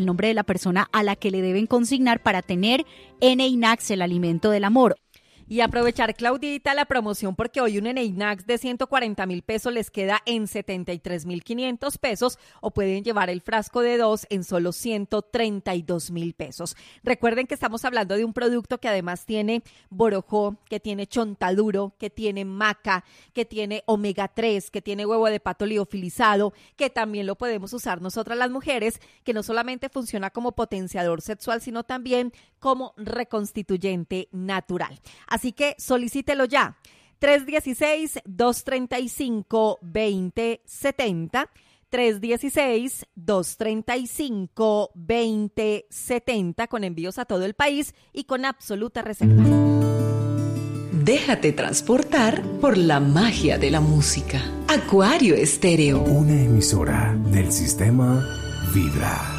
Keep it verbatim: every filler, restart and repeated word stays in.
nombre de la persona a la que le deben consignar para tener Eneinax, el alimento del amor. Y aprovechar, Claudita, la promoción, porque hoy un Eneinax de ciento cuarenta mil pesos les queda en setenta y tres mil quinientos pesos, o pueden llevar el frasco de dos en solo ciento treinta y dos mil pesos. Recuerden que estamos hablando de un producto que además tiene borojó, que tiene chontaduro, que tiene maca, que tiene omega tres, que tiene huevo de pato liofilizado, que también lo podemos usar nosotras las mujeres, que no solamente funciona como potenciador sexual, sino también como reconstituyente natural. Así que solicítelo ya. tres uno seis, dos tres cinco, dos cero siete cero. tres uno seis, dos tres cinco, dos cero siete cero con envíos a todo el país y con absoluta reserva. Déjate transportar por la magia de la música. Acuario Estéreo. Una emisora del sistema Vibra.